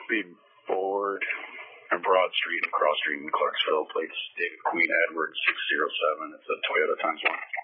be Broad Street and Cross Street in Clarksville. Plates David Queen Edwards 607. It's a Toyota Times 1.